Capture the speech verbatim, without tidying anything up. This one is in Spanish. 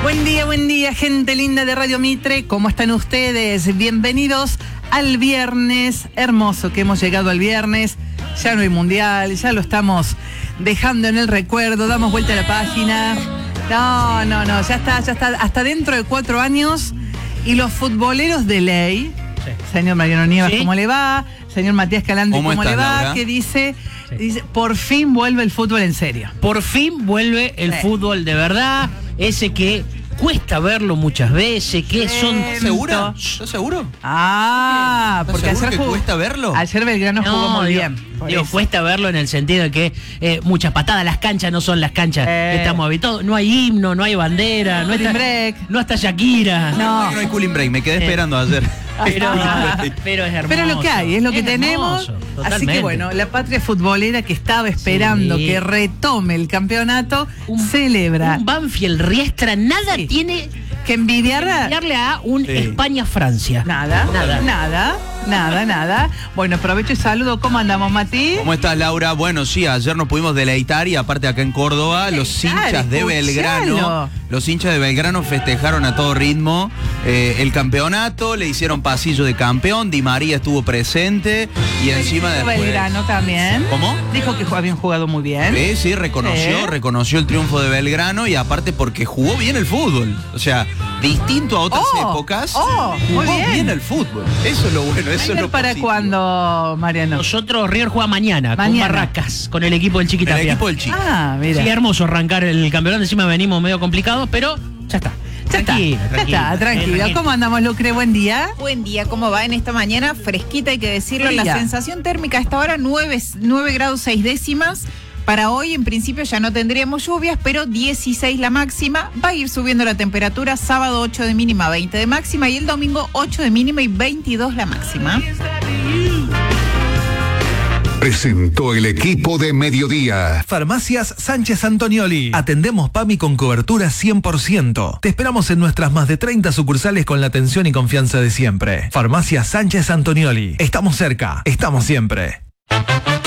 Buen día, buen día, gente linda de Radio Mitre. ¿Cómo están ustedes? Bienvenidos al viernes. Hermoso que hemos llegado al viernes. Ya no hay mundial, ya lo estamos dejando en el recuerdo. Damos vuelta a la página. No, no, no, ya está, ya está. Hasta dentro de cuatro años. Y los futboleros de ley, sí. Señor Mariano Nievas, ¿sí? ¿Cómo le va? Señor Matías Calandri, ¿cómo, ¿cómo estás, le va? Laura? Que dice, sí. dice, por fin vuelve el fútbol en serio. Por fin vuelve el sí. fútbol de verdad. Ese que cuesta verlo muchas veces, que eh, son... ¿Segura? ¿Estás seguro? Ah, ¿Estás porque seguro ayer que jugó, cuesta verlo? Ayer Belgrano no, jugó muy digo, bien. Digo, cuesta verlo en el sentido de que eh, muchas patadas, las canchas no son las canchas eh. que estamos habituados. No hay himno, no hay bandera, no está, break. no está Shakira. No, no hay cooling break, me quedé eh. esperando ayer. Pero, pero es hermoso. Pero lo que hay, es lo que es tenemos. Hermoso, así que bueno, la patria futbolera que estaba esperando sí. que retome el campeonato, un, celebra. Un Banfield Riestra, nada sí. tiene que envidiar a, envidiarle a un sí. España-Francia. Nada, nada, nada, nada, nada. Bueno, aprovecho y saludo. ¿Cómo andamos, Mati? ¿Cómo estás, Laura? Bueno, sí, ayer nos pudimos deleitar y aparte acá en Córdoba, deleitar, los hinchas de Belgrano, los hinchas de Belgrano festejaron a todo ritmo eh, el campeonato, le hicieron pasillo de campeón, Di María estuvo presente y encima de Belgrano también. ¿Cómo? Dijo que habían jugado muy bien. Sí, sí, reconoció, sí. reconoció el triunfo de Belgrano y aparte porque jugó bien el fútbol. O sea, distinto a otras oh, épocas, oh, jugó muy bien. bien el fútbol. Eso es lo bueno, eso es lo ¿Para positivo. Cuándo, Mariano? Nosotros, River juega mañana, mañana, con Barracas, con el equipo del Chiquitapia. El equipo del Chiqui. Ah, mira. Sí, hermoso arrancar el campeonato, encima venimos medio complicados, pero ya está. Ya tranquila, está, tranquila, ya está, tranquila. tranquila. ¿Cómo andamos, Lucre? Buen día. Buen día, ¿cómo va en esta mañana? Fresquita, hay que decirlo. Fría. La sensación térmica a esta hora, nueve grados seis décimas. Para hoy, en principio, ya no tendríamos lluvias, pero dieciséis la máxima. Va a ir subiendo la temperatura. Sábado ocho de mínima, veinte de máxima. Y el domingo ocho de mínima y veintidós la máxima. Presentó el equipo de mediodía. Farmacias Sánchez Antonioli. Atendemos PAMI con cobertura cien por ciento. Te esperamos en nuestras más de treinta sucursales con la atención y confianza de siempre. Farmacias Sánchez Antonioli. Estamos cerca, estamos siempre.